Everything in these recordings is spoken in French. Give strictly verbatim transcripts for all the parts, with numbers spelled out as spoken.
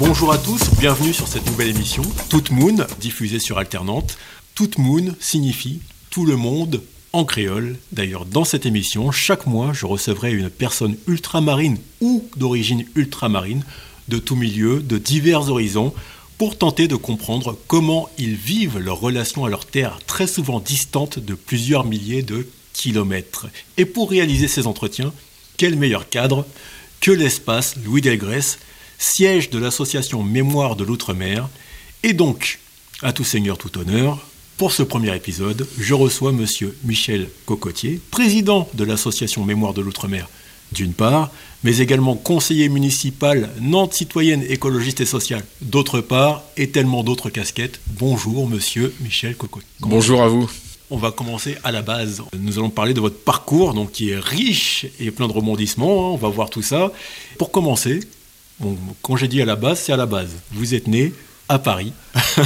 Bonjour à tous, bienvenue sur cette nouvelle émission Tout Moon, diffusée sur Alternante. Tout Moon signifie tout le monde en créole. D'ailleurs, dans cette émission, chaque mois, je recevrai une personne ultramarine ou d'origine ultramarine, de tout milieu, de divers horizons, pour tenter de comprendre comment ils vivent leur relation à leur terre, très souvent distante de plusieurs milliers de kilomètres. Et pour réaliser ces entretiens, quel meilleur cadre que l'espace Louis Delgrès, siège de l'association Mémoire de l'Outre-mer. Et donc, à tout seigneur, tout honneur, pour ce premier épisode, je reçois monsieur Michel Cocotier, président de l'association Mémoire de l'Outre-mer, d'une part, mais également conseiller municipal Nantes citoyenne, écologiste et sociale, d'autre part, et tellement d'autres casquettes. Bonjour monsieur Michel Cocotier. Bonjour à vous. On va commencer à la base. Nous allons parler de votre parcours, donc qui est riche et plein de rebondissements. Hein, on va voir tout ça. Pour commencer, bon, quand j'ai dit à la base, c'est à la base. Vous êtes né à Paris,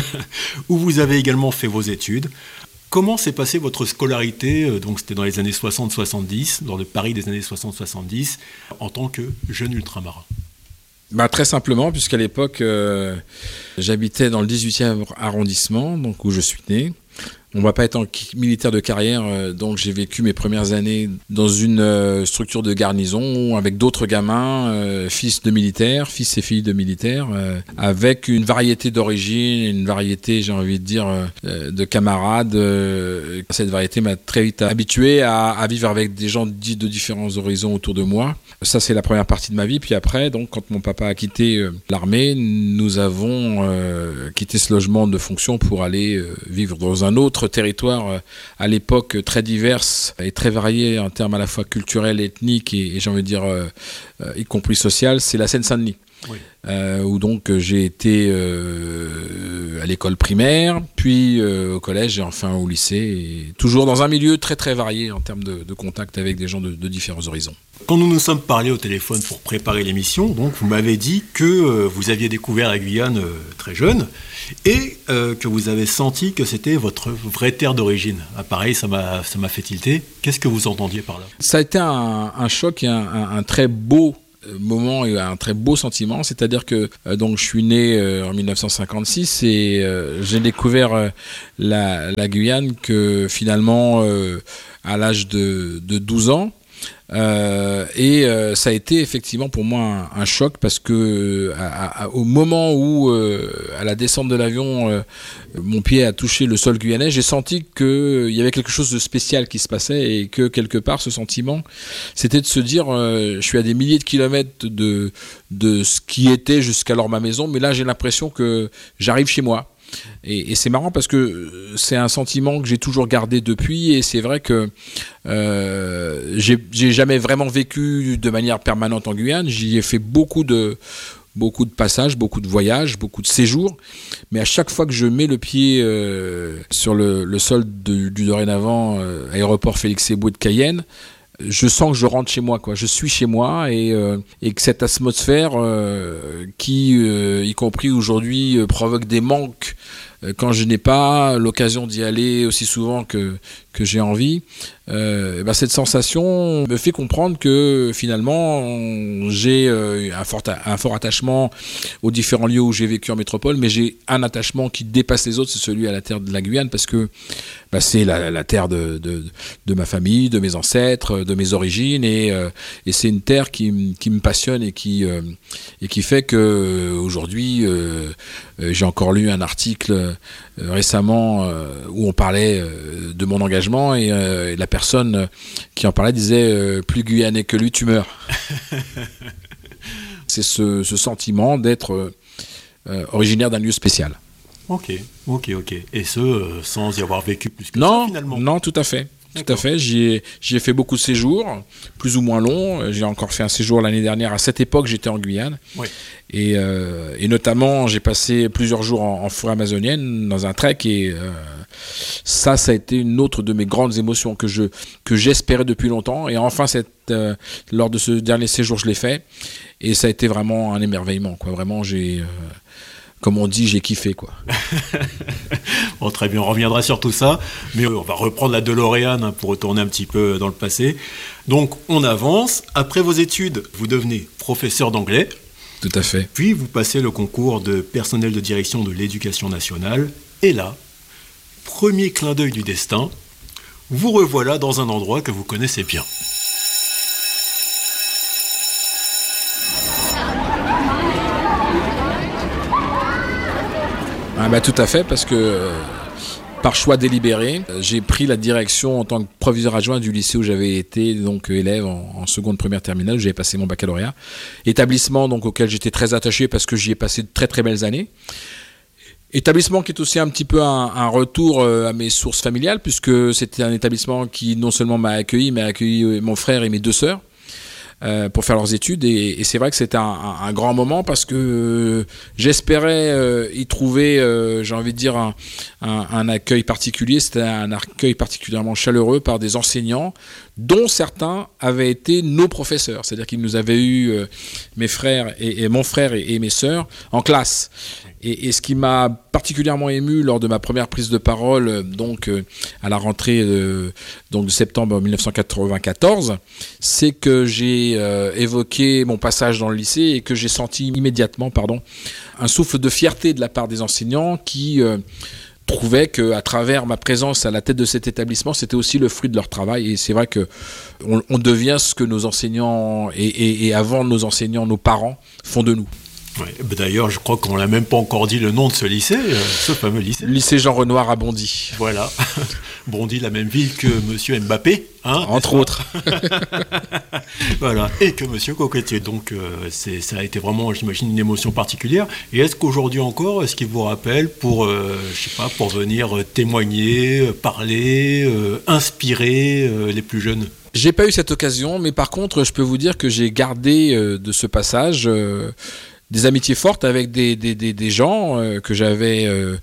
où vous avez également fait vos études. Comment s'est passée votre scolarité ? Donc c'était dans les années soixante soixante-dix, dans le Paris des années soixante soixante-dix, en tant que jeune ultramarin. Bah, très simplement, puisqu'à l'époque, euh, j'habitais dans le dix-huitième arrondissement, donc où je suis né. Mon papa étant militaire de carrière, euh, donc j'ai vécu mes premières années dans une euh, structure de garnison avec d'autres gamins, euh, fils de militaires, fils et filles de militaires, euh, avec une variété d'origines, une variété, j'ai envie de dire, euh, de camarades. Euh, cette variété m'a très vite habitué à, à vivre avec des gens dits de différents horizons autour de moi. Ça, c'est la première partie de ma vie. Puis après, donc, quand mon papa a quitté euh, l'armée, nous avons euh, quitté ce logement de fonction pour aller euh, vivre dans un autre territoire euh, à l'époque très divers et très varié en termes à la fois culturels, ethniques et, et j'ai envie de dire euh, euh, y compris social, c'est la Seine-Saint-Denis. Oui. Euh, où donc j'ai été euh, à l'école primaire, puis euh, au collège et enfin au lycée, et toujours dans un milieu très très varié en termes de, de contact avec des gens de, de différents horizons. Quand nous nous sommes parlé au téléphone pour préparer l'émission, donc vous m'avez dit que euh, vous aviez découvert la Guyane euh, très jeune et euh, que vous avez senti que c'était votre vraie terre d'origine. Ah, pareil, ça m'a, ça m'a fait tilter. Qu'est-ce que vous entendiez par là ? Ça a été un, un choc et un, un, un très beau moment et un très beau sentiment, c'est-à-dire que euh, donc je suis né euh, en dix-neuf cent cinquante-six et euh, j'ai découvert euh, la, la Guyane que finalement euh, à l'âge de, de douze ans. Euh, et euh, ça a été effectivement pour moi un, un choc parce que à, à, au moment où euh, à la descente de l'avion euh, mon pied a touché le sol guyanais, j'ai senti qu'il euh, y avait quelque chose de spécial qui se passait et que quelque part ce sentiment c'était de se dire euh, je suis à des milliers de kilomètres de, de ce qui était jusqu'alors ma maison, mais là j'ai l'impression que j'arrive chez moi. Et, et c'est marrant parce que c'est un sentiment que j'ai toujours gardé depuis, et c'est vrai que euh, j'ai, j'ai jamais vraiment vécu de manière permanente en Guyane. J'y ai fait beaucoup de, beaucoup de passages, beaucoup de voyages, beaucoup de séjours, mais à chaque fois que je mets le pied euh, sur le, le sol de, du dorénavant euh, aéroport Félix Éboué de Cayenne, je sens que je rentre chez moi, quoi. Je suis chez moi et, euh, et que cette atmosphère euh, qui, euh, y compris aujourd'hui, euh, provoque des manques euh, quand je n'ai pas l'occasion d'y aller aussi souvent que, que j'ai envie, euh, bah cette sensation me fait comprendre que finalement j'ai euh, un, fort, un fort attachement aux différents lieux où j'ai vécu en métropole, mais j'ai un attachement qui dépasse les autres, c'est celui à la terre de la Guyane, parce que bah, c'est la, la terre de, de, de ma famille, de mes ancêtres, de mes origines, et, euh, et c'est une terre qui, qui me passionne et qui, euh, et qui fait que aujourd'hui euh, j'ai encore lu un article euh, récemment euh, où on parlait euh, de mon engagement, et, euh, et la personne qui en parlait disait euh, plus guyanais que lui tu meurs. C'est ce, ce sentiment d'être euh, originaire d'un lieu spécial. Ok, ok, ok. Et ce, euh, sans y avoir vécu plus que non, ça finalement. Non, tout à fait. Tout à fait. J'y ai, j'y ai fait beaucoup de séjours, plus ou moins longs. J'ai encore fait un séjour l'année dernière. À cette époque, j'étais en Guyane. Oui. Et, euh, et notamment, j'ai passé plusieurs jours en, en forêt amazonienne, dans un trek. Et euh, ça, ça a été une autre de mes grandes émotions que, je, que j'espérais depuis longtemps. Et enfin, cette, euh, lors de ce dernier séjour, je l'ai fait. Et ça a été vraiment un émerveillement, quoi. Vraiment, j'ai... Euh, comme on dit, j'ai kiffé, quoi. Bon, très bien, on reviendra sur tout ça, mais on va reprendre la DeLorean hein, pour retourner un petit peu dans le passé. Donc, on avance. Après vos études, vous devenez professeur d'anglais. Tout à fait. Puis vous passez le concours de personnel de direction de l'éducation nationale. Et là, premier clin d'œil du destin, vous revoilà dans un endroit que vous connaissez bien. Ah bah tout à fait, parce que euh, par choix délibéré, euh, j'ai pris la direction en tant que proviseur adjoint du lycée où j'avais été donc élève en, en seconde première terminale, où j'avais passé mon baccalauréat. Établissement donc auquel j'étais très attaché parce que j'y ai passé de très très belles années. Établissement qui est aussi un petit peu un, un retour à mes sources familiales, puisque c'était un établissement qui non seulement m'a accueilli, mais a accueilli mon frère et mes deux sœurs euh, pour faire leurs études. Et, et c'est vrai que c'était un, un, un grand moment parce que euh, j'espérais euh, y trouver, euh, j'ai envie de dire, un, un, un accueil particulier. C'était un accueil particulièrement chaleureux par des enseignants dont certains avaient été nos professeurs. C'est-à-dire qu'ils nous avaient eu, euh, mes frères et, et mon frère et, et mes sœurs, en classe. Et, et ce qui m'a particulièrement ému lors de ma première prise de parole, donc euh, à la rentrée euh, donc de septembre mille neuf cent quatre-vingt-quatorze, c'est que j'ai euh, évoqué mon passage dans le lycée et que j'ai senti immédiatement, pardon, un souffle de fierté de la part des enseignants qui euh, trouvaient qu'à travers ma présence à la tête de cet établissement, c'était aussi le fruit de leur travail. Et c'est vrai que on, on devient ce que nos enseignants et, et, et avant nos enseignants, nos parents font de nous. Ouais, d'ailleurs, je crois qu'on n'a même pas encore dit le nom de ce lycée, euh, ce fameux lycée. Le lycée Jean Renoir à Bondy. Voilà. Bondy, la même ville que Monsieur Mbappé. Hein, entre autres. Voilà. Et que Monsieur Coquetier. Donc, euh, c'est, ça a été vraiment, j'imagine, une émotion particulière. Et est-ce qu'aujourd'hui encore, est-ce qu'il vous rappelle pour, euh, je sais pas, pour venir témoigner, parler, euh, inspirer euh, les plus jeunes ? J'ai pas eu cette occasion, mais par contre, je peux vous dire que j'ai gardé euh, de ce passage euh, des amitiés fortes avec des, des, des, des gens euh, que j'avais euh,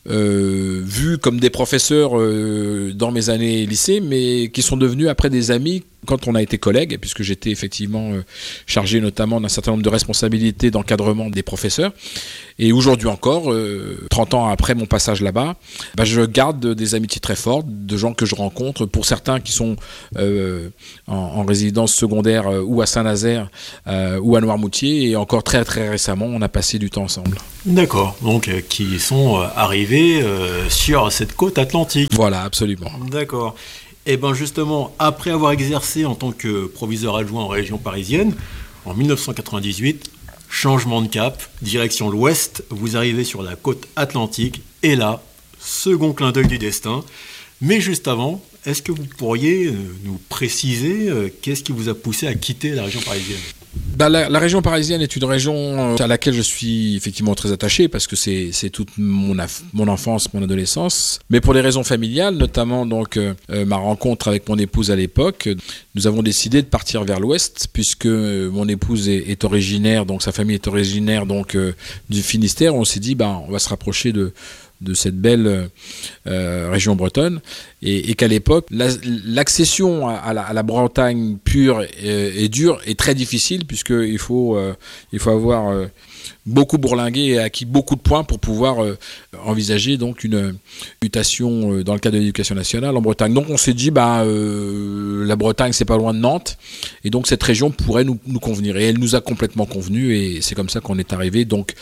euh, vus comme des professeurs euh, dans mes années lycée, mais qui sont devenus après des amis quand on a été collègues, puisque j'étais effectivement euh, chargé notamment d'un certain nombre de responsabilités d'encadrement des professeurs. Et aujourd'hui encore, euh, trente ans après mon passage là-bas, bah, je garde des amitiés très fortes, de gens que je rencontre, pour certains qui sont euh, en, en résidence secondaire euh, ou à Saint-Nazaire euh, ou à Noirmoutier, et encore très très récemment, on a passé du temps ensemble. D'accord, donc euh, qui sont euh, arrivés euh, sur cette côte atlantique. Voilà, absolument. D'accord. Et bien justement, après avoir exercé en tant que proviseur adjoint en région parisienne, en mille neuf cent quatre-vingt-dix-huit, changement de cap, direction l'ouest, vous arrivez sur la côte atlantique, et là, second clin d'œil du destin. Mais juste avant, est-ce que vous pourriez nous préciser euh, qu'est-ce qui vous a poussé à quitter la région parisienne ? Bah, la, la région parisienne est une région à laquelle je suis effectivement très attaché parce que c'est, c'est toute mon, af- mon enfance, mon adolescence. Mais pour des raisons familiales, notamment donc euh, ma rencontre avec mon épouse à l'époque, nous avons décidé de partir vers l'ouest puisque mon épouse est, est originaire, donc sa famille est originaire donc euh, du Finistère. On s'est dit, bah, on va se rapprocher de de cette belle euh, région bretonne, et, et qu'à l'époque, la, l'accession à, à, la, à la Bretagne pure et, et dure est très difficile, puisqu'il faut, euh, il faut avoir euh, beaucoup bourlingué et acquis beaucoup de points pour pouvoir euh, envisager donc une mutation euh, dans le cadre de l'éducation nationale en Bretagne. Donc on s'est dit, bah, euh, la Bretagne, c'est pas loin de Nantes, et donc cette région pourrait nous, nous convenir. Et elle nous a complètement convenu, et c'est comme ça qu'on est arrivé. Donc,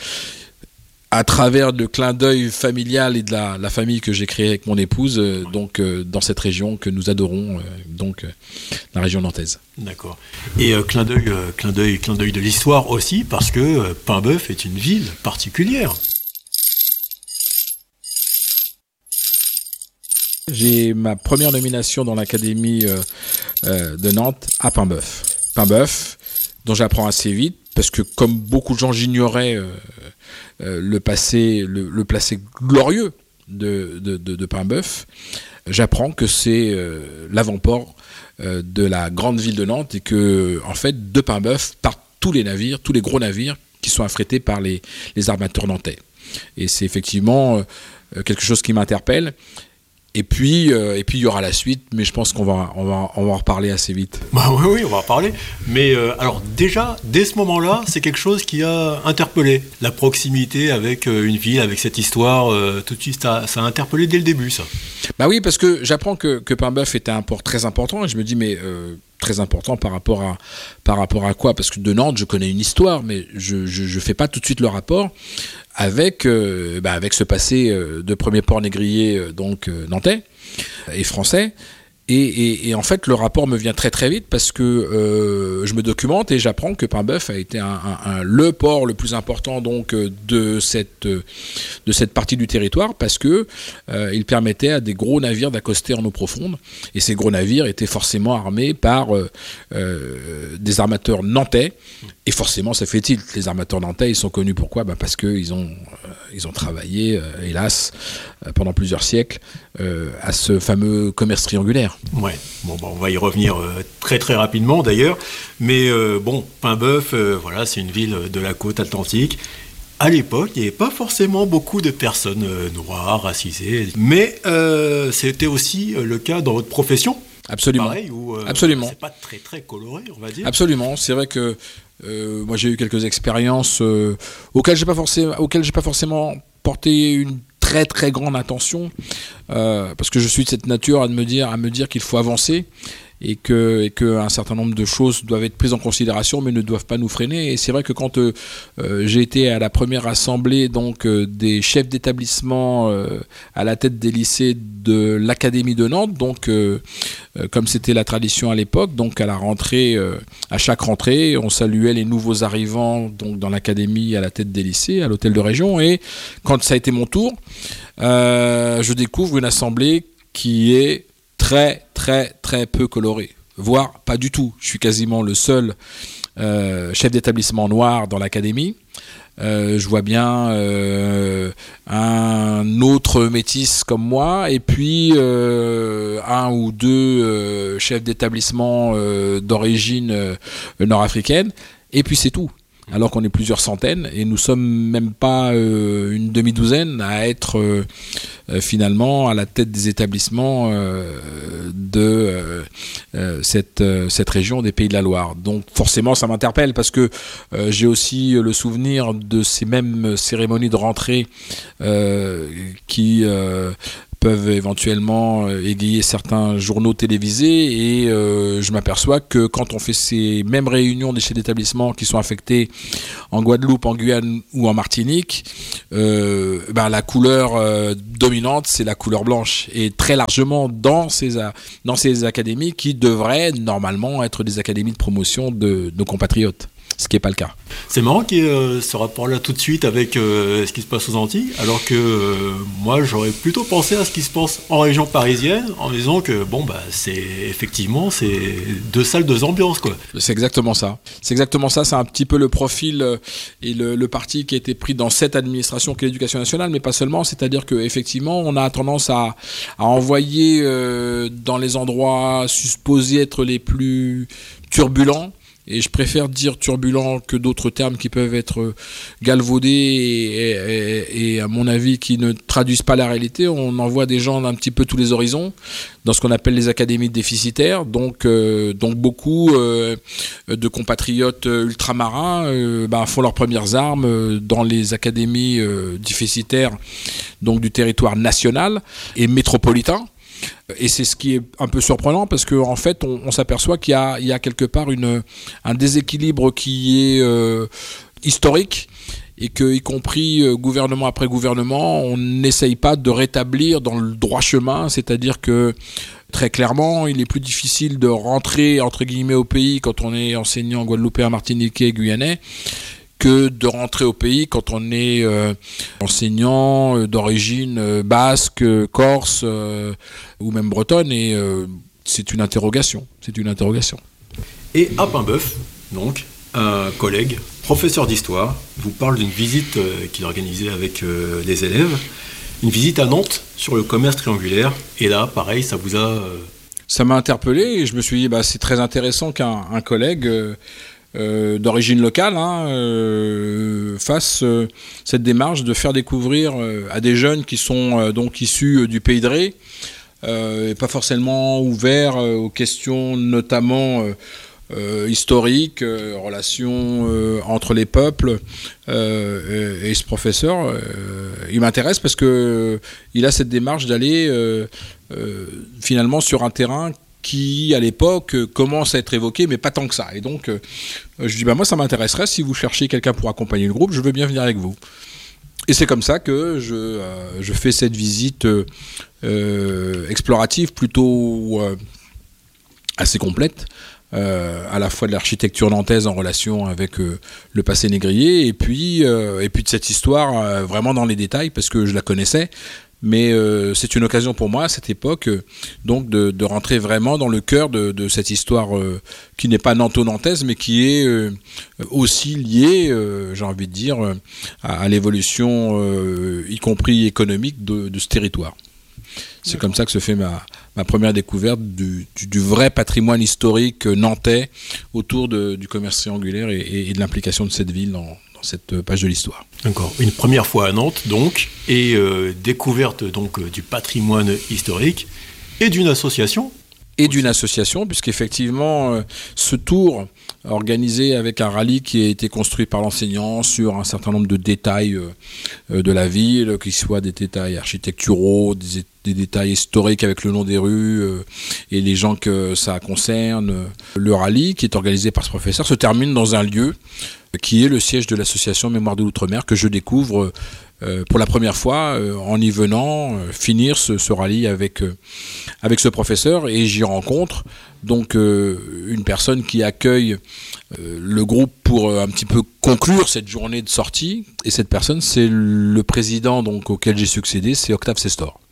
à travers le clin d'œil familial et de la, la famille que j'ai créée avec mon épouse, euh, donc euh, dans cette région que nous adorons, euh, donc euh, la région nantaise. D'accord. Et euh, clin d'œil, euh, clin d'œil, clin d'œil de l'histoire aussi, parce que euh, Paimboeuf est une ville particulière. J'ai ma première nomination dans l'académie euh, euh, de Nantes à Paimboeuf. Paimboeuf, dont j'apprends assez vite, parce que comme beaucoup de gens, j'ignorais euh, euh, le passé, le, le passé glorieux de, de, de, de Paimboeuf. J'apprends que c'est euh, l'avant-port euh, de la grande ville de Nantes, et que, en fait, de Paimboeuf partent tous les navires, tous les gros navires qui sont affrétés par les, les armateurs nantais. Et c'est effectivement euh, quelque chose qui m'interpelle. Et puis, euh, et puis il y aura la suite, mais je pense qu'on va, on va, on va en reparler assez vite. Bah oui, oui, on va en parler. Mais euh, alors déjà, dès ce moment-là, c'est quelque chose qui a interpellé. La proximité avec euh, une ville, avec cette histoire, euh, tout de suite, ça, ça a interpellé dès le début, ça. Bah oui, parce que j'apprends que, que Paimboeuf était un port très important, et je me dis, mais euh, très important par rapport à par rapport à quoi? Parce que de Nantes, je connais une histoire, mais je je, je fais pas tout de suite le rapport avec euh, bah avec ce passé euh, de premier port négrier euh, donc euh, nantais et français. Et, et, et en fait, le rapport me vient très très vite parce que euh, je me documente et j'apprends que Paimboeuf a été un, un, un, le port le plus important donc de cette de cette partie du territoire parce que euh, il permettait à des gros navires d'accoster en eau profonde et ces gros navires étaient forcément armés par euh, euh, des armateurs nantais et forcément ça fait tilt. Les armateurs nantais ils sont connus pourquoi? Bah parce que ils ont euh, ils ont travaillé euh, hélas euh, pendant plusieurs siècles euh, à ce fameux commerce triangulaire. Ouais, bon, bah, on va y revenir euh, très très rapidement d'ailleurs, mais euh, bon, Paimboeuf, euh, voilà, c'est une ville de la côte atlantique. À l'époque, il n'y avait pas forcément beaucoup de personnes euh, noires, racisées, mais euh, c'était aussi le cas dans votre profession. Absolument. Pareil, où euh, Absolument. c'est pas très très coloré, on va dire. Absolument. C'est vrai que euh, moi j'ai eu quelques expériences euh, auxquelles j'ai pas forcément, auxquelles j'ai pas forcément porté une très très grande attention euh, parce que je suis de cette nature à me dire à me dire qu'il faut avancer et que et que un certain nombre de choses doivent être prises en considération mais ne doivent pas nous freiner. Et c'est vrai que quand euh, euh, j'ai été à la première assemblée donc euh, des chefs d'établissement euh, à la tête des lycées de l'académie de Nantes, donc euh, euh, comme c'était la tradition à l'époque, donc à la rentrée, euh, à chaque rentrée, on saluait les nouveaux arrivants donc dans l'académie à la tête des lycées, à l'hôtel de région. Et quand ça a été mon tour, euh, je découvre une assemblée qui est très très très peu coloré, voire pas du tout. Je suis quasiment le seul euh, chef d'établissement noir dans l'académie. Euh, je vois bien euh, un autre métis comme moi et puis euh, un ou deux euh, chefs d'établissement euh, d'origine euh, nord-africaine et puis c'est tout. Alors qu'on est plusieurs centaines et nous sommes même pas euh, une demi-douzaine à être euh, euh, finalement à la tête des établissements euh, de euh, euh, cette, euh, cette région des Pays de la Loire. Donc forcément ça m'interpelle parce que euh, j'ai aussi le souvenir de ces mêmes cérémonies de rentrée euh, qui euh, peuvent éventuellement égayer certains journaux télévisés et euh, je m'aperçois que quand on fait ces mêmes réunions des chefs d'établissement qui sont affectés en Guadeloupe, en Guyane ou en Martinique, euh, ben la couleur euh, dominante c'est la couleur blanche et très largement dans ces, dans ces académies qui devraient normalement être des académies de promotion de nos compatriotes. Ce qui n'est pas le cas. C'est marrant qu'il y ait euh, ce rapport-là tout de suite avec euh, ce qui se passe aux Antilles, alors que euh, moi j'aurais plutôt pensé à ce qui se passe en région parisienne, en disant que bon bah c'est effectivement c'est deux salles, deux ambiances quoi. C'est exactement ça. C'est exactement ça. C'est un petit peu le profil euh, et le, le parti qui a été pris dans cette administration qu'est l'Éducation nationale, mais pas seulement. C'est-à-dire que effectivement on a tendance à, à envoyer euh, dans les endroits supposés être les plus turbulents. Et je préfère dire turbulent que d'autres termes qui peuvent être galvaudés et, et, et à mon avis qui ne traduisent pas la réalité. On envoie des gens d'un petit peu tous les horizons dans ce qu'on appelle les académies déficitaires. Donc, euh, donc beaucoup euh, de compatriotes ultramarins euh, bah, font leurs premières armes dans les académies euh, déficitaires donc du territoire national et métropolitain. Et c'est ce qui est un peu surprenant parce qu'en en fait, on, on s'aperçoit qu'il y a, il y a quelque part une, un déséquilibre qui est euh, historique et que, y compris euh, gouvernement après gouvernement, on n'essaye pas de rétablir dans le droit chemin, c'est-à-dire que très clairement, il est plus difficile de rentrer entre guillemets au pays quand on est enseignant guadeloupéen, martiniquais, guyanais, que de rentrer au pays quand on est euh, enseignant euh, d'origine euh, basque, euh, corse euh, ou même bretonne. Et euh, c'est une interrogation. C'est une interrogation. Et à Paimboeuf, donc, un collègue, professeur d'histoire, vous parle d'une visite euh, qu'il organisait avec euh, des élèves, une visite à Nantes sur le commerce triangulaire. Et là, pareil, ça vous a... Euh... Ça m'a interpellé et je me suis dit, bah, c'est très intéressant qu'un un collègue... Euh, Euh, d'origine locale hein, euh, fasse euh, cette démarche de faire découvrir euh, à des jeunes qui sont euh, donc issus euh, du Pays de Ré euh, et pas forcément ouverts euh, aux questions notamment euh, euh, historiques, euh, relations euh, entre les peuples euh, et, et ce professeur euh, il m'intéresse parce que euh, il a cette démarche d'aller euh, euh, finalement sur un terrain qui, à l'époque, euh, commence à être évoqué, mais pas tant que ça. Et donc, euh, je dis, bah, moi, ça m'intéresserait. Si vous cherchez quelqu'un pour accompagner le groupe, je veux bien venir avec vous. Et c'est comme ça que je, euh, je fais cette visite euh, explorative plutôt euh, assez complète, euh, à la fois de l'architecture nantaise en relation avec euh, le passé négrier, et puis, euh, et puis de cette histoire euh, vraiment dans les détails, parce que je la connaissais. Mais euh, c'est une occasion pour moi à cette époque euh, donc de, de rentrer vraiment dans le cœur de, de cette histoire euh, qui n'est pas nanto-nantaise mais qui est euh, aussi liée, euh, j'ai envie de dire, euh, à, à l'évolution euh, y compris économique de, de ce territoire. C'est D'accord. Comme ça que se fait ma, ma première découverte du, du, du vrai patrimoine historique nantais autour de, du commerce triangulaire et, et, et de l'implication de cette ville dans dans cette page de l'histoire. D'accord. Une première fois à Nantes, donc, et euh, découverte donc du patrimoine historique et d'une association. Et d'une association, puisqu'effectivement, euh, ce tour organisé avec un rallye qui a été construit par l'enseignant sur un certain nombre de détails euh, de la ville, qu'ils soient des détails architecturaux, des, des détails historiques avec le nom des rues euh, et les gens que ça concerne. Le rallye, qui est organisé par ce professeur, se termine dans un lieu qui est le siège de l'association Mémoire de l'Outre-mer, que je découvre euh, pour la première fois euh, en y venant euh, finir ce, ce rallye avec, euh, avec ce professeur, et j'y rencontre donc euh, une personne qui accueille euh, le groupe pour euh, un petit peu conclure cette journée de sortie, et cette personne, c'est le président donc, auquel j'ai succédé, c'est Octave Sestor.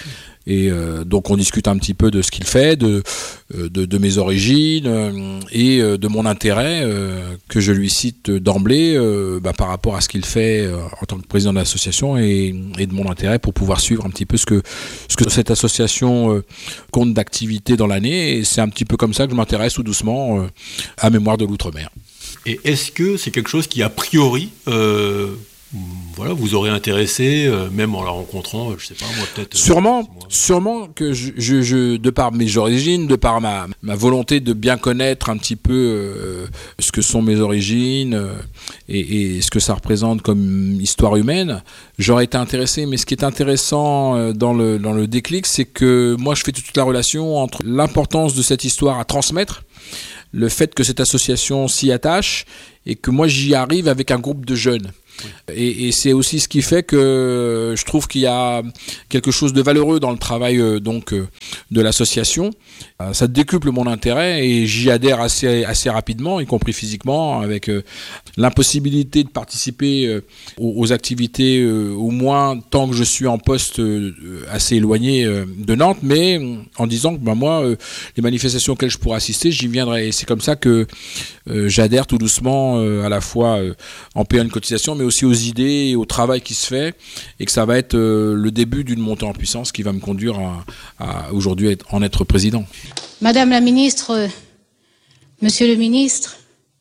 Et euh, donc on discute un petit peu de ce qu'il fait, de, de, de mes origines euh, et euh, de mon intérêt euh, que je lui cite d'emblée euh, bah, par rapport à ce qu'il fait euh, en tant que président de l'association, et, et de mon intérêt pour pouvoir suivre un petit peu ce que, ce que cette association euh, compte d'activités dans l'année. Et c'est un petit peu comme ça que je m'intéresse tout doucement euh, à Mémoire de l'Outre-mer. Et est-ce que c'est quelque chose qui a priori... Euh Voilà, vous aurez intéressé, euh, même en la rencontrant, je sais pas, moi peut-être... Sûrement, euh, moi. sûrement que je, je, je, de par mes origines, de par ma, ma volonté de bien connaître un petit peu euh, ce que sont mes origines euh, et, et ce que ça représente comme histoire humaine, j'aurais été intéressé. Mais ce qui est intéressant euh, dans le, dans le déclic, c'est que moi je fais toute la relation entre l'importance de cette histoire à transmettre, le fait que cette association s'y attache, et que moi j'y arrive avec un groupe de jeunes. Oui. Et, et c'est aussi ce qui fait que je trouve qu'il y a quelque chose de valeureux dans le travail euh, donc euh, de l'association. Euh, ça décuple mon intérêt et j'y adhère assez assez rapidement, y compris physiquement, avec euh, l'impossibilité de participer euh, aux, aux activités euh, au moins tant que je suis en poste euh, assez éloigné euh, de Nantes, mais en disant que ben, moi euh, les manifestations auxquelles je pourrais assister, j'y viendrai. Et c'est comme ça que euh, j'adhère tout doucement euh, à la fois euh, en payant une cotisation, mais aussi aux idées et au travail qui se fait, et que ça va être euh, le début d'une montée en puissance qui va me conduire à, à aujourd'hui être, en être président. Madame la ministre, euh, Monsieur le ministre,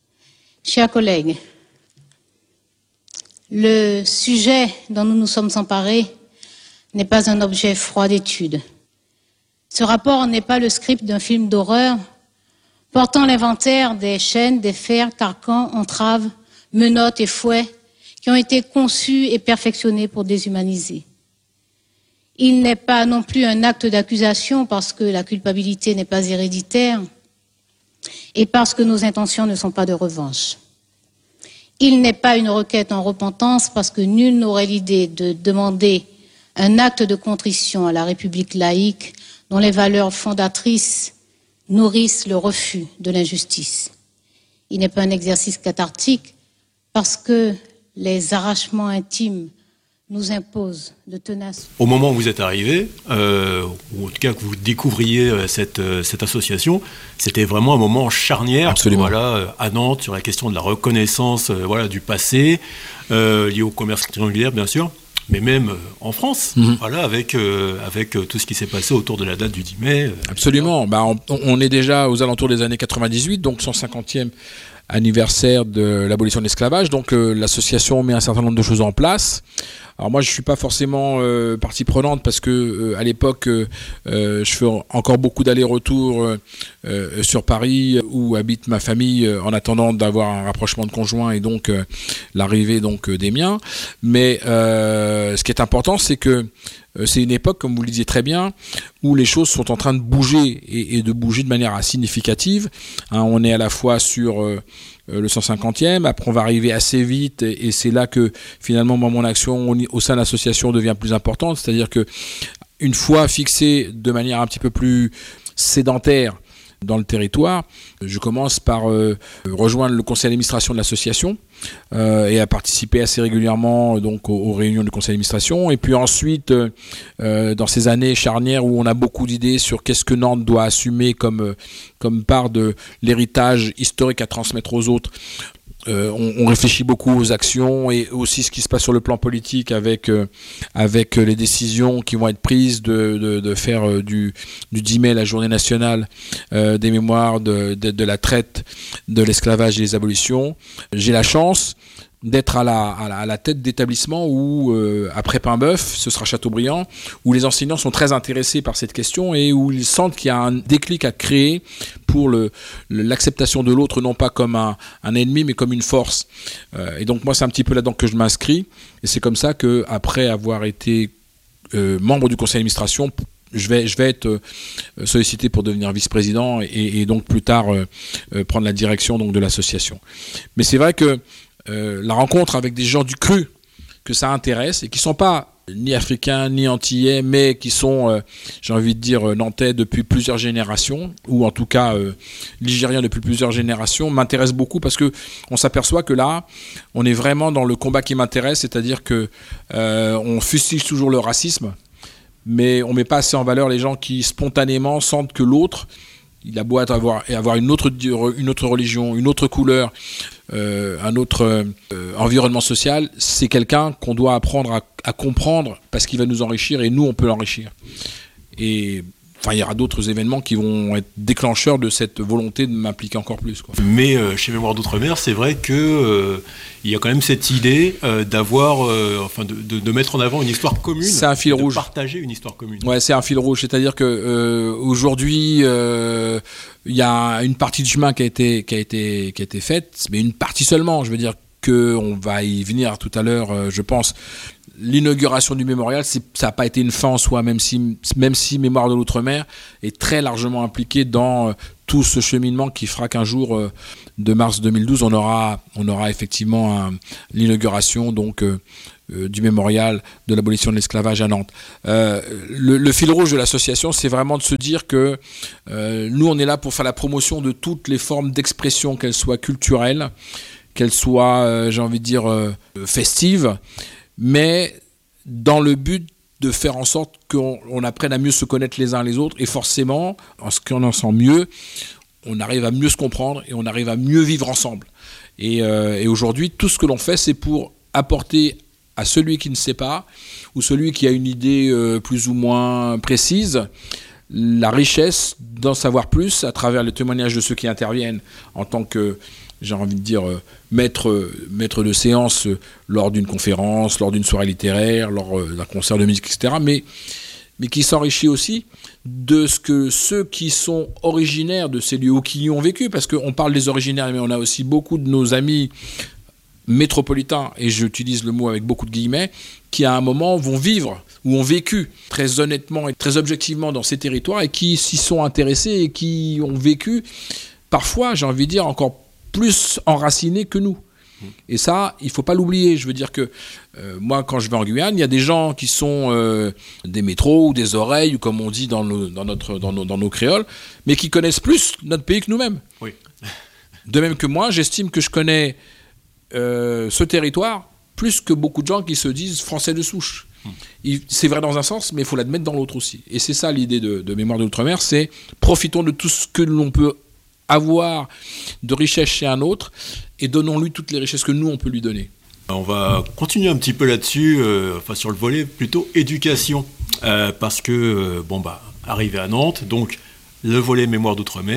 chers collègues, le sujet dont nous nous sommes emparés n'est pas un objet froid d'étude. Ce rapport n'est pas le script d'un film d'horreur portant l'inventaire des chaînes, des fers, carcans, entraves, menottes et fouets qui ont été conçus et perfectionnés pour déshumaniser. Il n'est pas non plus un acte d'accusation parce que la culpabilité n'est pas héréditaire et parce que nos intentions ne sont pas de revanche. Il n'est pas une requête en repentance parce que nul n'aurait l'idée de demander un acte de contrition à la République laïque dont les valeurs fondatrices nourrissent le refus de l'injustice. Il n'est pas un exercice cathartique parce que les arrachements intimes nous imposent de tenaces. Au moment où vous êtes arrivé, euh, ou en tout cas que vous découvriez cette, cette association, c'était vraiment un moment charnière. Absolument. Voilà, à Nantes, sur la question de la reconnaissance euh, voilà, du passé, euh, lié au commerce triangulaire bien sûr, mais même euh, en France, mm-hmm. voilà, avec, euh, avec euh, tout ce qui s'est passé autour de la date du dix mai. Euh, Absolument. Bah, on, on est déjà aux alentours des années quatre-vingt-dix-huit, donc cent cinquantième anniversaire de l'abolition de l'esclavage. Donc euh, l'association met un certain nombre de choses en place. Alors moi je suis pas forcément euh, partie prenante parce que euh, à l'époque euh, euh, je fais encore beaucoup d'allers-retours euh, euh, sur Paris où habite ma famille euh, en attendant d'avoir un rapprochement de conjoint et donc euh, l'arrivée donc euh, des miens. Mais euh, ce qui est important, c'est que euh, c'est une époque, comme vous le disiez très bien, où les choses sont en train de bouger et, et de bouger de manière significative. Hein, on est à la fois sur euh, le cent cinquantième, après on va arriver assez vite et, et c'est là que finalement moi, mon action au, au sein de l'association devient plus importante, c'est-à-dire que une fois fixée de manière un petit peu plus sédentaire dans le territoire, je commence par euh, rejoindre le conseil d'administration de l'association euh, et à participer assez régulièrement donc aux, aux réunions du conseil d'administration. Et puis ensuite, euh, dans ces années charnières où on a beaucoup d'idées sur qu'est-ce que Nantes doit assumer comme comme part de l'héritage historique à transmettre aux autres. Euh, on, on réfléchit beaucoup aux actions et aussi ce qui se passe sur le plan politique avec euh, avec les décisions qui vont être prises de de, de faire euh, du du dix mai la journée nationale euh, des mémoires de, de de la traite, de l'esclavage et des abolitions. J'ai la chance d'être à la, à la, à la tête d'établissements où, euh, après Paimboeuf, ce sera Chateaubriand, où les enseignants sont très intéressés par cette question et où ils sentent qu'il y a un déclic à créer pour le, le, l'acceptation de l'autre, non pas comme un, un ennemi, mais comme une force. Euh, et donc moi, c'est un petit peu là-dedans que je m'inscris. Et c'est comme ça que, après avoir été euh, membre du conseil d'administration, je vais, je vais être euh, sollicité pour devenir vice-président et, et donc plus tard euh, euh, prendre la direction donc, de l'association. Mais c'est vrai que Euh, la rencontre avec des gens du cru que ça intéresse et qui sont pas ni africains ni antillais mais qui sont euh, j'ai envie de dire euh, nantais depuis plusieurs générations ou en tout cas euh, ligériens depuis plusieurs générations m'intéresse beaucoup parce que on s'aperçoit que là on est vraiment dans le combat qui m'intéresse, c'est-à-dire que euh, on fustige toujours le racisme mais on met pas assez en valeur les gens qui spontanément sentent que l'autre il a beau avoir, avoir une, autre, une autre religion, une autre couleur, euh, un autre euh, environnement social, c'est quelqu'un qu'on doit apprendre à, à comprendre parce qu'il va nous enrichir et nous, on peut l'enrichir. Et enfin, il y aura d'autres événements qui vont être déclencheurs de cette volonté de m'impliquer encore plus, quoi. Mais euh, chez Mémoire d'Outre-mer, c'est vrai que euh, il y a quand même cette idée euh, d'avoir, euh, enfin, de, de, de mettre en avant une histoire commune. C'est un fil de rouge. Partager une histoire commune. Ouais, c'est un fil rouge. C'est-à-dire que euh, aujourd'hui, euh, il y a une partie du chemin qui a été qui a été qui a été faite, mais une partie seulement. Je veux dire que on va y venir tout à l'heure, euh, je pense. L'inauguration du mémorial, c'est, ça n'a pas été une fin en soi, même si, même si Mémoire de l'Outre-mer est très largement impliqué dans euh, tout ce cheminement qui fera qu'un jour, euh, de mars deux mille douze, on aura, on aura effectivement un, l'inauguration donc, euh, euh, du mémorial de l'abolition de l'esclavage à Nantes. Euh, le, le fil rouge de l'association, c'est vraiment de se dire que euh, nous, on est là pour faire la promotion de toutes les formes d'expression, qu'elles soient culturelles, qu'elles soient, euh, j'ai envie de dire, euh, festives, mais dans le but de faire en sorte qu'on on apprenne à mieux se connaître les uns les autres, et forcément, en ce qu'on en sent mieux, on arrive à mieux se comprendre et on arrive à mieux vivre ensemble. Et, euh, et aujourd'hui, tout ce que l'on fait, c'est pour apporter à celui qui ne sait pas, ou celui qui a une idée euh, plus ou moins précise, la richesse d'en savoir plus à travers le témoignage de ceux qui interviennent en tant que, j'ai envie de dire, euh, maître, maître de séance euh, lors d'une conférence, lors d'une soirée littéraire, lors euh, d'un concert de musique, et cetera. Mais, mais qui s'enrichit aussi de ce que ceux qui sont originaires de ces lieux ou qui y ont vécu, parce qu'on parle des originaires, mais on a aussi beaucoup de nos amis métropolitains, et j'utilise le mot avec beaucoup de guillemets, qui à un moment vont vivre ou ont vécu très honnêtement et très objectivement dans ces territoires et qui s'y sont intéressés et qui ont vécu parfois, j'ai envie de dire, encore plus enracinés que nous. Et ça, il ne faut pas l'oublier. Je veux dire que euh, moi, quand je vais en Guyane, il y a des gens qui sont euh, des métros ou des oreilles, ou comme on dit dans, nos, dans, notre, dans, nos, dans nos créoles, mais qui connaissent plus notre pays que nous-mêmes. Oui. De même que moi, j'estime que je connais euh, ce territoire plus que beaucoup de gens qui se disent français de souche. Hum. Il, c'est vrai dans un sens, mais il faut l'admettre dans l'autre aussi. Et c'est ça l'idée de, de Mémoire de l'Outre-mer, c'est profitons de tout ce que l'on peut avoir de richesse chez un autre et donnons-lui toutes les richesses que nous, on peut lui donner. On va continuer un petit peu là-dessus, euh, enfin sur le volet plutôt éducation, euh, parce que, euh, bon bah, arrivé à Nantes, donc le volet Mémoire d'Outre-mer,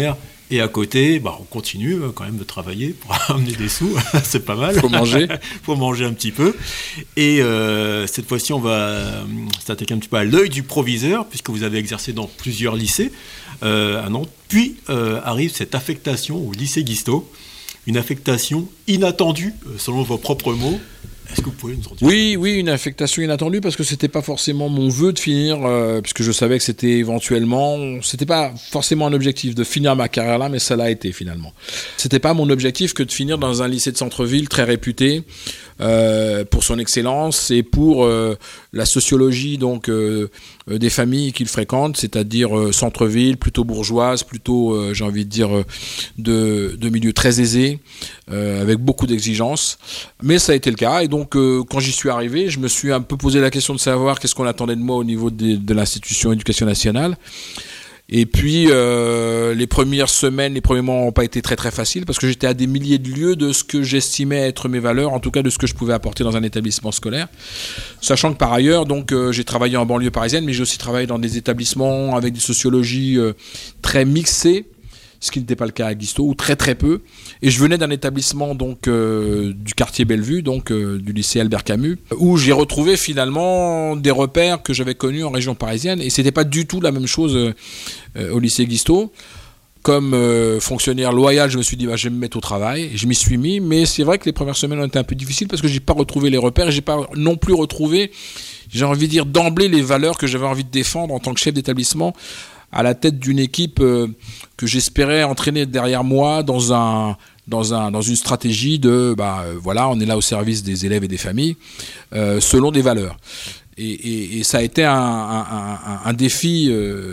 Et à côté, bah, on continue quand même de travailler pour amener des sous, c'est pas mal. Faut manger. Faut manger un petit peu. Et euh, cette fois-ci, on va s'attaquer un petit peu à l'œil du proviseur, puisque vous avez exercé dans plusieurs lycées euh, à Nantes. Puis euh, arrive cette affectation au lycée Guisto, une affectation inattendue, selon vos propres mots. Est-ce que vous pouvez nous en dire ? Oui, oui, une affectation inattendue parce que c'était pas forcément mon vœu de finir, euh, puisque je savais que c'était éventuellement, c'était pas forcément un objectif de finir ma carrière là, mais ça l'a été finalement. C'était pas mon objectif que de finir dans un lycée de centre-ville très réputé euh, pour son excellence et pour euh, la sociologie donc euh, euh, des familles qu'il fréquente, c'est-à-dire euh, centre-ville, plutôt bourgeoise, plutôt, euh, j'ai envie de dire, euh, de, de milieux très aisés, euh, avec beaucoup d'exigences. Mais ça a été le cas et donc Donc, euh, quand j'y suis arrivé, je me suis un peu posé la question de savoir qu'est-ce qu'on attendait de moi au niveau de, de l'institution éducation nationale. Et puis, euh, les premières semaines, les premiers mois n'ont pas été très très faciles parce que j'étais à des milliers de lieues de ce que j'estimais être mes valeurs, en tout cas de ce que je pouvais apporter dans un établissement scolaire. Sachant que par ailleurs, donc, euh, j'ai travaillé en banlieue parisienne, mais j'ai aussi travaillé dans des établissements avec des sociologies euh, très mixées, ce qui n'était pas le cas à Guisto, ou très très peu. Et je venais d'un établissement donc euh, du quartier Bellevue, donc euh, du lycée Albert Camus, où j'ai retrouvé finalement des repères que j'avais connus en région parisienne. Et c'était pas du tout la même chose euh, au lycée Guisto. Comme euh, fonctionnaire loyal, je me suis dit bah, je vais me mettre au travail. Et je m'y suis mis, mais c'est vrai que les premières semaines ont été un peu difficiles parce que j'ai pas retrouvé les repères, et j'ai pas non plus retrouvé, j'ai envie de dire d'emblée, les valeurs que j'avais envie de défendre en tant que chef d'établissement, à la tête d'une équipe euh, que j'espérais entraîner derrière moi dans un dans un dans une stratégie de bah euh, voilà, on est là au service des élèves et des familles euh, selon des valeurs. Et, et, et ça a été un un, un, un défi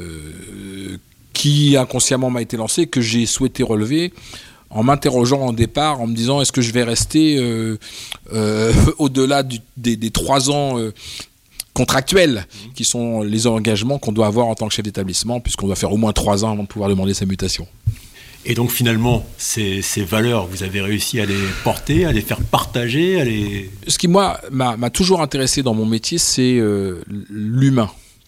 euh, qui inconsciemment m'a été lancé, que j'ai souhaité relever en m'interrogeant en départ, en me disant est-ce que je vais rester euh, euh, au-delà du, des, des trois ans euh, contractuels, qui sont les engagements qu'on doit avoir en tant que chef d'établissement, puisqu'on doit faire au moins trois ans avant de pouvoir demander sa mutation. Et donc finalement, ces, ces valeurs, vous avez réussi à les porter, à les faire partager, à les... Ce qui, moi, m'a, m'a toujours intéressé dans mon métier, c'est euh, l'humain.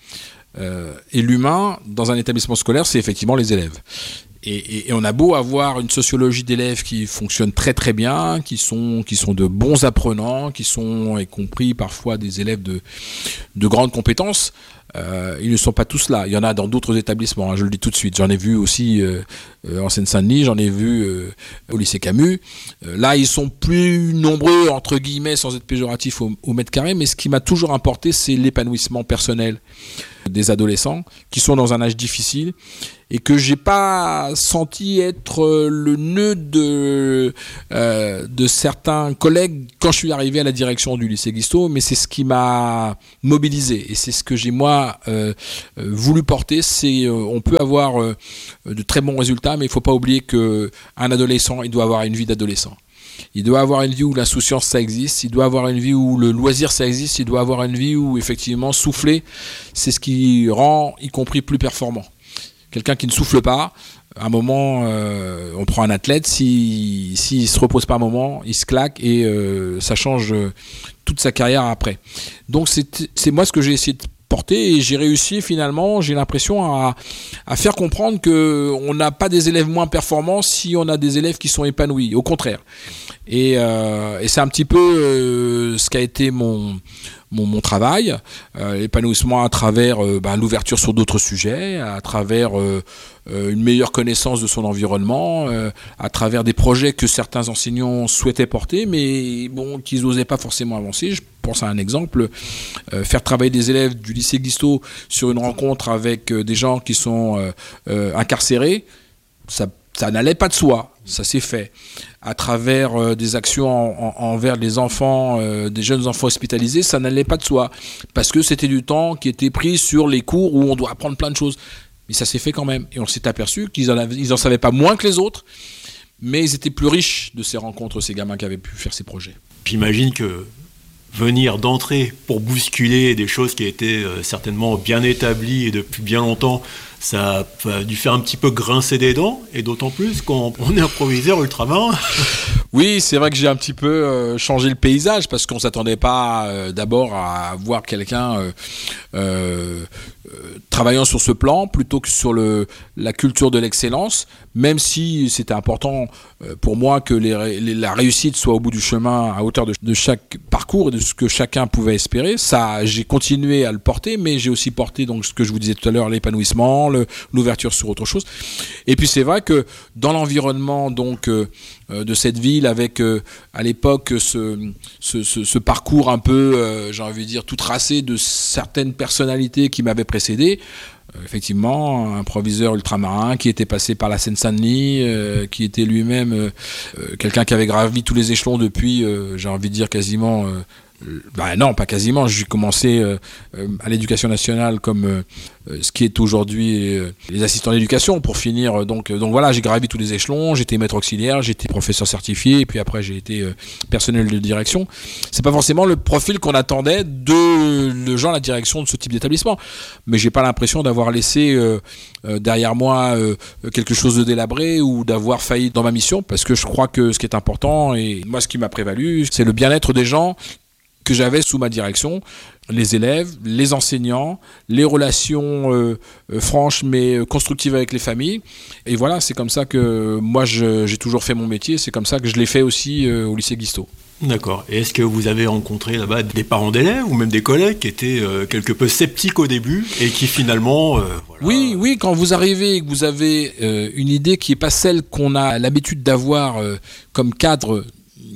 Euh, et l'humain, dans un établissement scolaire, c'est effectivement les élèves. Et, et, et on a beau avoir une sociologie d'élèves qui fonctionne très très bien, qui sont qui sont de bons apprenants, qui sont y compris parfois des élèves de de grandes compétences. Euh, ils ne sont pas tous là. Il y en a dans d'autres établissements, hein, je le dis tout de suite. J'en ai vu aussi euh, euh, en Seine-Saint-Denis, j'en ai vu euh, au lycée Camus. Euh, là, ils sont plus nombreux, entre guillemets, sans être péjoratif, au, au mètre carré. Mais ce qui m'a toujours importé, c'est l'épanouissement personnel des adolescents qui sont dans un âge difficile et que j'ai pas senti être le nœud de euh, de certains collègues quand je suis arrivé à la direction du lycée Guisto, mais c'est ce qui m'a mobilisé et c'est ce que j'ai moi euh, euh, voulu porter. C'est euh, on peut avoir euh, de très bons résultats, mais il faut pas oublier que un adolescent, il doit avoir une vie d'adolescent. Il doit avoir une vie où l'insouciance ça existe, il doit avoir une vie où le loisir ça existe, il doit avoir une vie où effectivement souffler, c'est ce qui rend y compris plus performant. Quelqu'un qui ne souffle pas, à un moment, euh, on prend un athlète, s'il si, si se repose pas un moment, il se claque et euh, ça change euh, toute sa carrière après. Donc c'est, c'est moi ce que j'ai essayé de porter et j'ai réussi finalement, j'ai l'impression à, à faire comprendre qu'on n'a pas des élèves moins performants si on a des élèves qui sont épanouis, au contraire. Et, euh, et c'est un petit peu euh, ce qu'a été mon, mon, mon travail, euh, l'épanouissement à travers euh, bah, l'ouverture sur d'autres sujets, à travers euh, euh, une meilleure connaissance de son environnement, euh, à travers des projets que certains enseignants souhaitaient porter, mais bon, qu'ils n'osaient pas forcément avancer. Je pense à un exemple, euh, faire travailler des élèves du lycée Guisto sur une rencontre avec euh, des gens qui sont euh, euh, incarcérés, ça, ça n'allait pas de soi. Ça s'est fait à travers euh, des actions en, en, envers les enfants, euh, des jeunes enfants hospitalisés, ça n'allait pas de soi parce que c'était du temps qui était pris sur les cours où on doit apprendre plein de choses. Mais ça s'est fait quand même et on s'est aperçu qu'ils en avaient, ils en savaient pas moins que les autres, mais ils étaient plus riches de ces rencontres, ces gamins qui avaient pu faire ces projets. J'imagine que venir d'entrée pour bousculer des choses qui étaient euh, certainement bien établies et depuis bien longtemps, ça a dû faire un petit peu grincer des dents, et d'autant plus quand on est un proviseur ultramarin. Oui, c'est vrai que j'ai un petit peu euh, changé le paysage, parce qu'on ne s'attendait pas euh, d'abord à voir quelqu'un euh, euh, euh, travaillant sur ce plan plutôt que sur le, la culture de l'excellence, même si c'était important euh, pour moi que les, les, la réussite soit au bout du chemin à hauteur de, de chaque parcours et de ce que chacun pouvait espérer. Ça, j'ai continué à le porter, mais j'ai aussi porté donc ce que je vous disais tout à l'heure, l'épanouissement, le, l'ouverture sur autre chose. Et puis c'est vrai que dans l'environnement donc euh, de cette ville, avec euh, à l'époque ce, ce, ce, ce parcours un peu, euh, j'ai envie de dire, tout tracé de certaines personnalités qui m'avaient précédé. Euh, effectivement, un proviseur ultramarin qui était passé par la Seine-Saint-Denis, euh, qui était lui-même euh, euh, quelqu'un qui avait gravi tous les échelons depuis, euh, j'ai envie de dire quasiment... Euh, Ben non, pas quasiment. J'ai commencé euh, à l'éducation nationale comme euh, ce qui est aujourd'hui euh, les assistants d'éducation pour finir. Donc, donc voilà, j'ai gravi tous les échelons. J'étais maître auxiliaire, j'étais professeur certifié, et puis après j'ai été euh, personnel de direction. C'est pas forcément le profil qu'on attendait de le gens à la direction de ce type d'établissement. Mais j'ai pas l'impression d'avoir laissé euh, euh, derrière moi euh, quelque chose de délabré ou d'avoir failli dans ma mission, parce que je crois que ce qui est important, et moi ce qui m'a prévalu, c'est le bien-être des gens que j'avais sous ma direction, les élèves, les enseignants, les relations euh, euh, franches mais constructives avec les familles. Et voilà, c'est comme ça que moi je, j'ai toujours fait mon métier, c'est comme ça que je l'ai fait aussi euh, au lycée Guisteau. D'accord. Et est-ce que vous avez rencontré là-bas des parents d'élèves ou même des collègues qui étaient euh, quelque peu sceptiques au début et qui finalement... Euh, voilà... Oui, oui, quand vous arrivez et que vous avez euh, une idée qui n'est pas celle qu'on a l'habitude d'avoir euh, comme cadre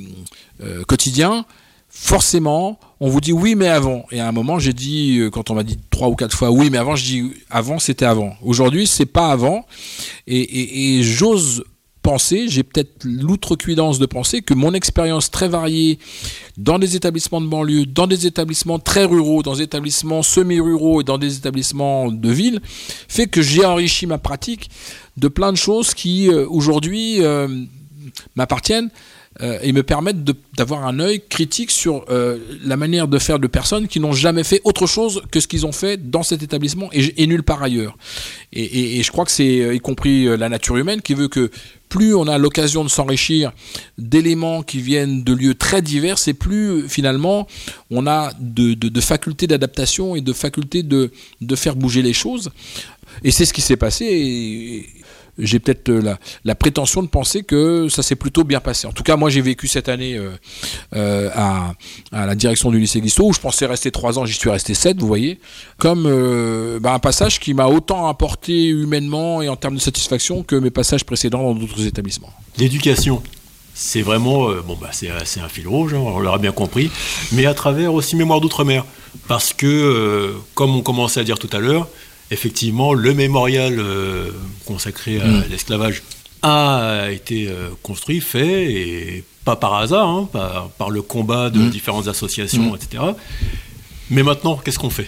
euh, quotidien, forcément, on vous dit oui, mais avant. Et à un moment, j'ai dit, quand on m'a dit trois ou quatre fois oui, mais avant, je dis avant, c'était avant. Aujourd'hui, c'est pas avant. Et, et, et j'ose penser, j'ai peut-être l'outrecuidance de penser que mon expérience très variée dans des établissements de banlieue, dans des établissements très ruraux, dans des établissements semi-ruraux et dans des établissements de ville, fait que j'ai enrichi ma pratique de plein de choses qui, euh, aujourd'hui, euh, m'appartiennent. Euh, et me permettent de, d'avoir un œil critique sur euh, la manière de faire de personnes qui n'ont jamais fait autre chose que ce qu'ils ont fait dans cet établissement et, et nulle part ailleurs. Et, et, et je crois que c'est, y compris la nature humaine, qui veut que plus on a l'occasion de s'enrichir d'éléments qui viennent de lieux très divers, et plus finalement on a de, de, de facultés d'adaptation et de facultés de, de faire bouger les choses. Et c'est ce qui s'est passé. Et, j'ai peut-être la, la prétention de penser que ça s'est plutôt bien passé. En tout cas, moi, j'ai vécu cette année euh, euh, à, à la direction du lycée Guisteau, où je pensais rester trois ans, j'y suis resté sept, vous voyez, comme euh, bah, un passage qui m'a autant apporté humainement et en termes de satisfaction que mes passages précédents dans d'autres établissements. L'éducation, c'est vraiment, euh, bon bah c'est, c'est un fil rouge, hein, on l'aura bien compris, mais à travers aussi Mémoire d'Outre-mer, parce que, euh, comme on commençait à dire tout à l'heure, effectivement, le mémorial euh, consacré à mmh. l'esclavage a été euh, construit, fait, et pas par hasard, hein, par, par le combat de mmh. différentes associations, mmh. et cetera. Mais maintenant, qu'est-ce qu'on fait ?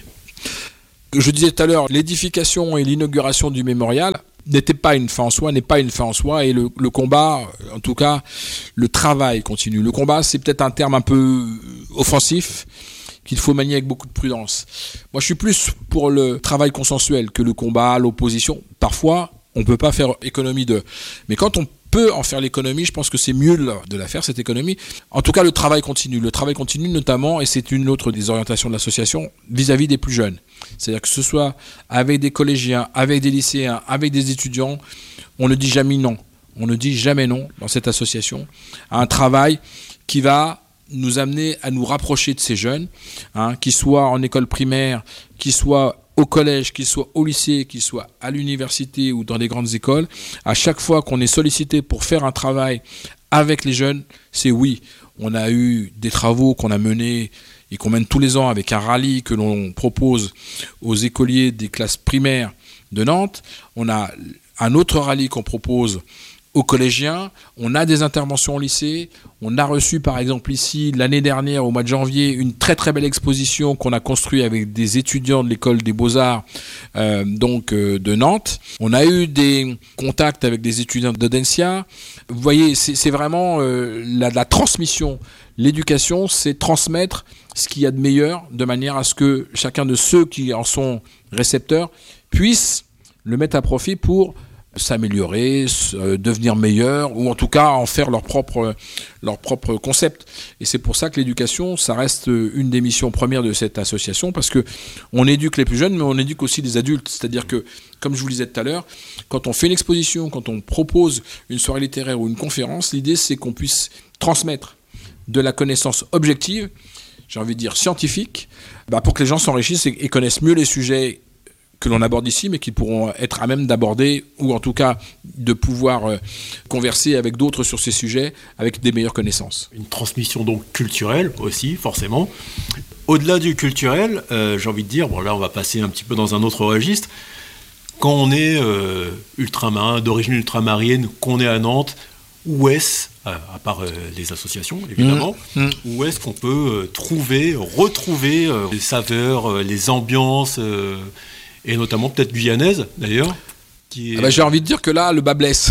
Je disais tout à l'heure, l'édification et l'inauguration du mémorial n'était pas une fin en soi, n'est pas une fin en soi, et le, le combat, en tout cas, le travail continue. Le combat, c'est peut-être un terme un peu offensif, qu'il faut manier avec beaucoup de prudence. Moi, je suis plus pour le travail consensuel que le combat, l'opposition. Parfois, on ne peut pas faire économie de... Mais quand on peut en faire l'économie, je pense que c'est mieux de la faire, cette économie. En tout cas, le travail continue. Le travail continue notamment, et c'est une autre des orientations de l'association, vis-à-vis des plus jeunes. C'est-à-dire que ce soit avec des collégiens, avec des lycéens, avec des étudiants, on ne dit jamais non. On ne dit jamais non dans cette association à un travail qui va nous amener à nous rapprocher de ces jeunes, hein, qu'ils soient en école primaire, qu'ils soient au collège, qu'ils soient au lycée, qu'ils soient à l'université ou dans des grandes écoles. À chaque fois qu'on est sollicité pour faire un travail avec les jeunes, c'est oui. On a eu des travaux qu'on a menés et qu'on mène tous les ans avec un rallye que l'on propose aux écoliers des classes primaires de Nantes. On a un autre rallye qu'on propose aux collégiens, on a des interventions au lycée, on a reçu par exemple ici l'année dernière au mois de janvier une très très belle exposition qu'on a construite avec des étudiants de l'école des Beaux-Arts euh, donc euh, de Nantes. On a eu des contacts avec des étudiants d'Audencia. Vous voyez, c'est, c'est vraiment euh, la, la transmission. L'éducation, c'est transmettre ce qu'il y a de meilleur de manière à ce que chacun de ceux qui en sont récepteurs puisse le mettre à profit pour s'améliorer, se, devenir meilleurs, ou en tout cas en faire leur propre, leur propre concept. Et c'est pour ça que l'éducation, ça reste une des missions premières de cette association, parce que on éduque les plus jeunes, mais on éduque aussi les adultes. C'est-à-dire que, comme je vous le disais tout à l'heure, quand on fait une exposition, quand on propose une soirée littéraire ou une conférence, l'idée c'est qu'on puisse transmettre de la connaissance objective, j'ai envie de dire scientifique, bah pour que les gens s'enrichissent et, et connaissent mieux les sujets que l'on aborde ici, mais qui pourront être à même d'aborder, ou en tout cas de pouvoir euh, converser avec d'autres sur ces sujets avec des meilleures connaissances. Une transmission donc culturelle aussi, forcément. Au-delà du culturel, euh, j'ai envie de dire, bon là on va passer un petit peu dans un autre registre, quand on est euh, ultramarin, d'origine ultramarine, qu'on est à Nantes, où est-ce, à part euh, les associations évidemment, mmh. où est-ce qu'on peut euh, trouver, retrouver euh, les saveurs, euh, les ambiances, euh, et notamment peut-être guyanaise d'ailleurs qui est... ah bah, j'ai envie de dire que là le bas blesse.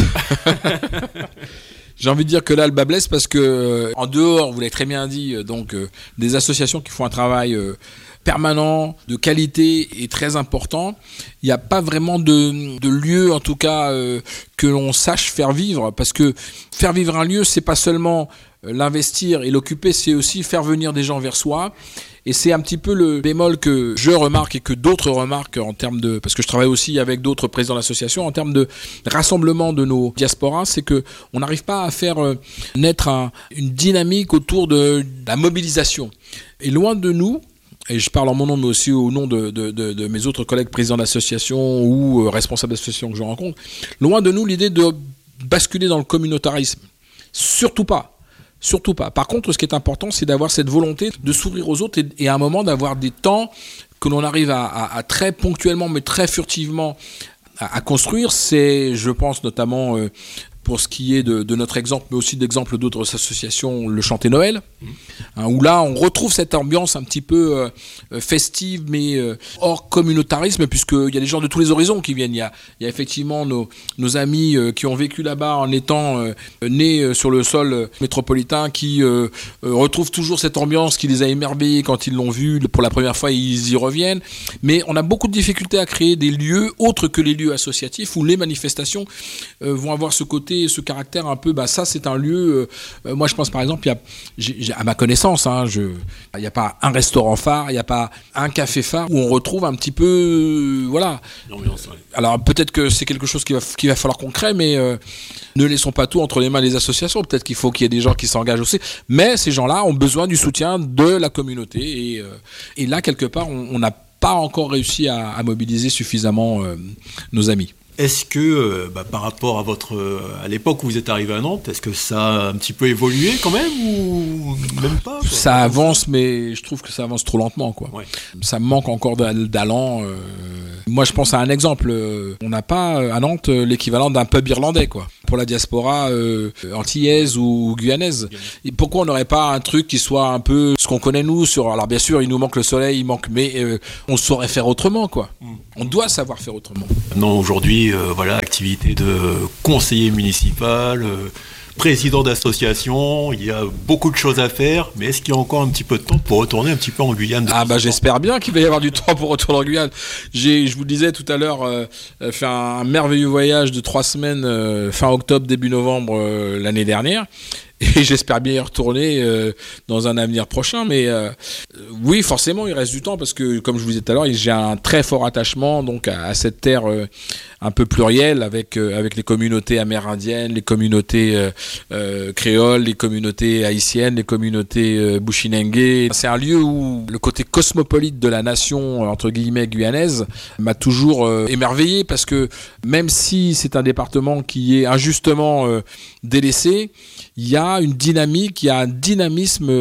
J'ai envie de dire que là le bas blesse parce que euh, en dehors, vous l'avez très bien dit, euh, donc euh, des associations qui font un travail euh, permanent, de qualité et très important, il n'y a pas vraiment de, de lieu en tout cas euh, que l'on sache faire vivre, parce que faire vivre un lieu, c'est pas seulement euh, l'investir et l'occuper, c'est aussi faire venir des gens vers soi. Et c'est un petit peu le bémol que je remarque et que d'autres remarquent en termes de, parce que je travaille aussi avec d'autres présidents d'associations, en termes de rassemblement de nos diasporas, c'est que on n'arrive pas à faire euh, naître un, une dynamique autour de, de la mobilisation. Et loin de nous, et je parle en mon nom mais aussi au nom de, de, de, de mes autres collègues présidents d'associations ou euh, responsables d'associations que je rencontre, loin de nous l'idée de basculer dans le communautarisme. Surtout pas. Surtout pas. Par contre, ce qui est important, c'est d'avoir cette volonté de s'ouvrir aux autres et, et à un moment d'avoir des temps que l'on arrive à, à, à très ponctuellement, mais très furtivement à, à construire. C'est, je pense notamment euh, pour ce qui est de, de notre exemple, mais aussi d'exemples d'autres associations, le Chanter Noël, mmh. hein, où là, on retrouve cette ambiance un petit peu euh, festive, mais euh, hors communautarisme, puisqu'il y a des gens de tous les horizons qui viennent. Il y a, il y a effectivement nos, nos amis euh, qui ont vécu là-bas en étant euh, nés euh, sur le sol euh, métropolitain, qui euh, euh, retrouvent toujours cette ambiance qui les a émerveillés quand ils l'ont vu. Pour la première fois, ils y reviennent. Mais on a beaucoup de difficultés à créer des lieux autres que les lieux associatifs, où les manifestations euh, vont avoir ce côté, ce caractère un peu, bah ça c'est un lieu, euh, moi je pense par exemple, il y a, j'ai, j'ai, à ma connaissance, hein, je, il n'y a pas un restaurant phare, il n'y a pas un café phare où on retrouve un petit peu, euh, voilà. L'ambiance, ouais. Alors peut-être que c'est quelque chose qu'il va, qu'il va falloir qu'on crée, mais euh, ne laissons pas tout entre les mains des associations, peut-être qu'il faut qu'il y ait des gens qui s'engagent aussi, mais ces gens-là ont besoin du soutien de la communauté, et, euh, et là quelque part on n'a pas encore réussi à, à mobiliser suffisamment euh, nos amis. Est-ce que, bah, par rapport à votre, à l'époque où vous êtes arrivé à Nantes, est-ce que ça a un petit peu évolué quand même ou même pas quoi? Ça avance, mais je trouve que ça avance trop lentement, quoi. Ouais. Ça manque encore d'allant. Euh... Moi, je pense à un exemple. On n'a pas à Nantes l'équivalent d'un pub irlandais, quoi, pour la diaspora euh, antillaise ou guyanaise. Et pourquoi on n'aurait pas un truc qui soit un peu ce qu'on connaît nous sur. Alors bien sûr, il nous manque le soleil, il manque, mais euh, on saurait faire autrement, quoi. Mm. On doit savoir faire autrement. Non, aujourd'hui. Euh, voilà, activité de conseiller municipal, euh, président d'association, il y a beaucoup de choses à faire, mais est-ce qu'il y a encore un petit peu de temps pour retourner un petit peu en Guyane? Ah bah j'espère bien qu'il va y avoir du temps pour retourner en Guyane. J'ai, je vous le disais tout à l'heure, euh, fait un merveilleux voyage de trois semaines euh, fin octobre, début novembre euh, l'année dernière. Et j'espère bien y retourner euh, dans un avenir prochain. Mais euh, oui, forcément, il reste du temps parce que, comme je vous disais tout à l'heure, j'ai un très fort attachement donc à, à cette terre euh, un peu plurielle avec euh, avec les communautés amérindiennes, les communautés euh, euh, créoles, les communautés haïtiennes, les communautés euh, bushinengue. C'est un lieu où le côté cosmopolite de la nation entre guillemets guyanaise m'a toujours euh, émerveillé parce que même si c'est un département qui est injustement euh, délaissé, il y a une dynamique, il y a un dynamisme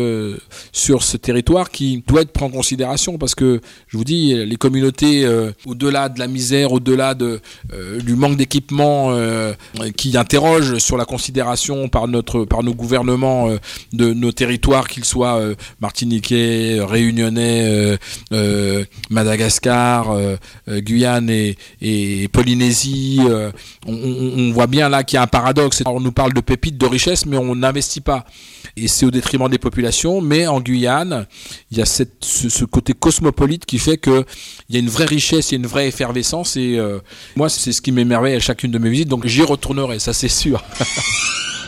sur ce territoire qui doit être pris en considération parce que, je vous dis, les communautés, euh, au-delà de la misère, au-delà de, euh, du manque d'équipement euh, qui interrogent sur la considération par, notre, par nos gouvernements euh, de nos territoires, qu'ils soient euh, martiniquais, réunionnais, euh, euh, Madagascar, euh, euh, Guyane et, et Polynésie, euh, on, on, on voit bien là qu'il y a un paradoxe. On nous parle de pépites, de richesses, mais on n'investit pas. et c'est au détriment des populations. Mais en Guyane, il y a cette, ce, ce côté cosmopolite qui fait que il y a une vraie richesse, il y a une vraie effervescence, et euh, moi c'est ce qui m'émerveille à chacune de mes visites, donc j'y retournerai, ça c'est sûr.